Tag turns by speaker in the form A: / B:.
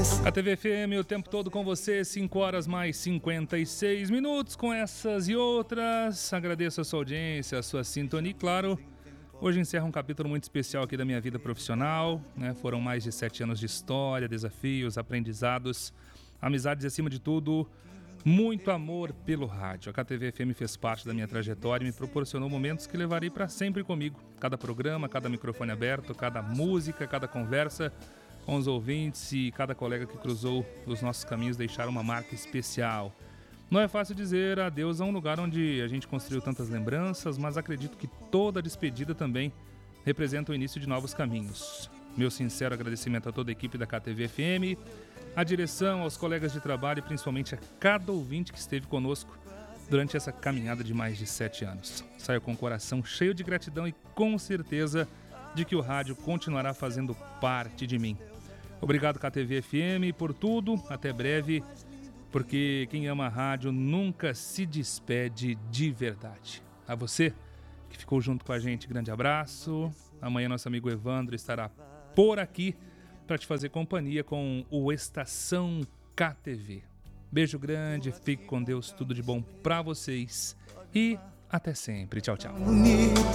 A: A TV FM o tempo todo com você, 5 horas mais 56 minutos, com essas e outras. Agradeço a sua audiência, a sua sintonia e, claro, hoje encerra um capítulo muito especial aqui da minha vida profissional, né? Foram mais de 7 anos de história, desafios, aprendizados, amizades e, acima de tudo, muito amor pelo rádio. A KTV FM fez parte da minha trajetória e me proporcionou momentos que levarei para sempre comigo. Cada programa, cada microfone aberto, cada música, cada conversa com os ouvintes e cada colega que cruzou os nossos caminhos deixaram uma marca especial. Não é fácil dizer adeus a um lugar onde a gente construiu tantas lembranças, mas acredito que toda despedida também representa o início de novos caminhos. Meu sincero agradecimento a toda a equipe da KTV FM, à direção, aos colegas de trabalho e principalmente a cada ouvinte que esteve conosco durante essa caminhada de mais de 7 anos. Saio com o coração cheio de gratidão e com certeza de que o rádio continuará fazendo parte de mim. Obrigado, KTV FM, por tudo. Até breve, porque quem ama a rádio nunca se despede de verdade. A você que ficou junto com a gente, grande abraço. Amanhã nosso amigo Evandro estará por aqui para te fazer companhia com o Estação KTV. Beijo grande, fique com Deus, tudo de bom para vocês e até sempre. Tchau, tchau.